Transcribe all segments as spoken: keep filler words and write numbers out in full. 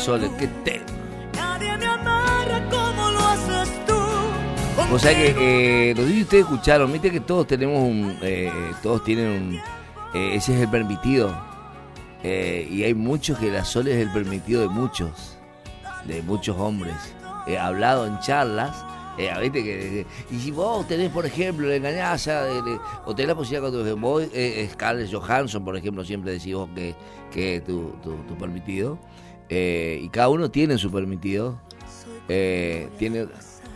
Sole, qué tema. Nadie me amarra como lo haces tú. O sea que, eh, no sé si ustedes escucharon, viste que todos tenemos un, eh, todos tienen un, eh, ese es el permitido, eh, y hay muchos que la Sole es el permitido de muchos, de muchos hombres. He hablado en charlas, eh, viste que, y si vos tenés, por ejemplo, la engañaza, de, de, o tenés la posibilidad cuando vos, eh, Scarlett Johansson, por ejemplo, siempre decís vos que, que es tu, tu, tu permitido, eh, y cada uno tiene su permitido, eh, tiene...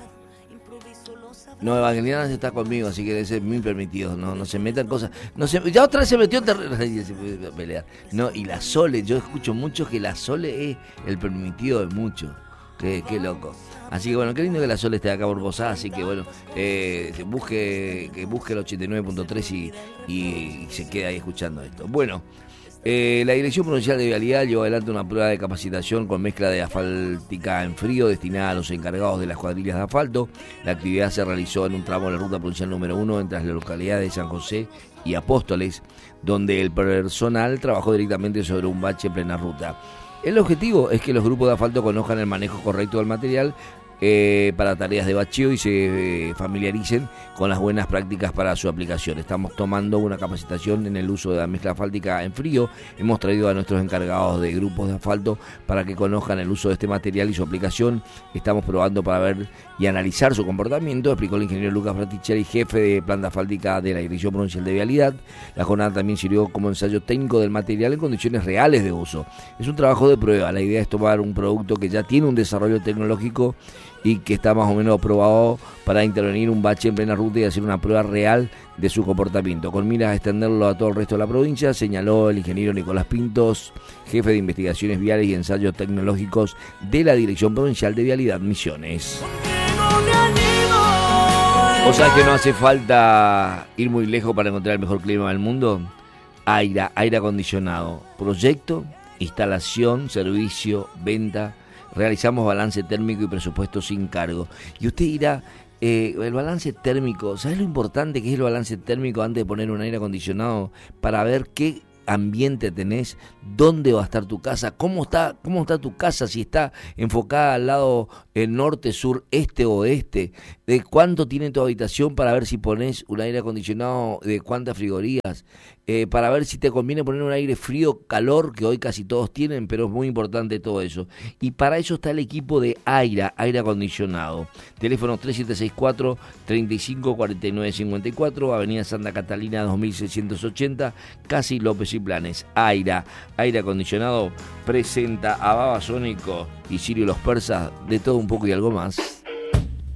No, Evangelina está conmigo, así que ese es muy permitido. No, no se metan cosas. No se, ya otra vez se metió a pelear. No, y la Sole, yo escucho mucho que la Sole es el permitido de muchos. Qué, qué loco. Así que bueno, qué lindo que la Sole esté acá por Bosá, así que bueno, eh, busque, que busque el ochenta y nueve punto tres y, y, y se quede ahí escuchando esto. Bueno. Eh, la Dirección Provincial de Vialidad llevó adelante una prueba de capacitación con mezcla de asfáltica en frío destinada a los encargados de las cuadrillas de asfalto. La actividad se realizó en un tramo de la ruta provincial número uno entre las localidades de San José y Apóstoles, donde el personal trabajó directamente sobre un bache en plena ruta. El objetivo es que los grupos de asfalto conozcan el manejo correcto del material Eh, para tareas de bacheo y se eh, familiaricen con las buenas prácticas para su aplicación. Estamos tomando una capacitación en el uso de la mezcla asfáltica en frío. Hemos traído a nuestros encargados de grupos de asfalto para que conozcan el uso de este material y su aplicación. Estamos probando para ver y analizar su comportamiento, explicó el ingeniero Lucas Fraticelli, jefe de planta asfáltica de la Dirección Provincial de Vialidad. La jornada también sirvió como ensayo técnico del material en condiciones reales de uso. Es un trabajo de prueba. La idea es tomar un producto que ya tiene un desarrollo tecnológico y que está más o menos aprobado para intervenir un bache en plena ruta y hacer una prueba real de su comportamiento. Con miras a extenderlo a todo el resto de la provincia, señaló el ingeniero Nicolás Pintos, jefe de investigaciones viales y ensayos tecnológicos de la Dirección Provincial de Vialidad Misiones. O sea que no hace falta ir muy lejos para encontrar el mejor clima del mundo. Aire, aire acondicionado, proyecto, instalación, servicio, venta. Realizamos balance térmico y presupuesto sin cargo. Y usted dirá, eh, el balance térmico, ¿sabes lo importante que es el balance térmico antes de poner un aire acondicionado? Para ver qué ambiente tenés, dónde va a estar tu casa, cómo está, cómo está tu casa, si está enfocada al lado eh, norte, sur, este o oeste, de cuánto tiene tu habitación para ver si pones un aire acondicionado, de cuántas frigorías, eh, para ver si te conviene poner un aire frío, calor, que hoy casi todos tienen, pero es muy importante todo eso. Y para eso está el equipo de Aira, aire acondicionado. Teléfono tres siete seis cuatro, tres cinco cuatro nueve cinco cuatro, Avenida Santa Catalina dos mil seiscientos ochenta, Casi López y Planes. Aira, aire acondicionado, presenta a Babasónico y Sirio Los Persas, de todo un poco y algo más.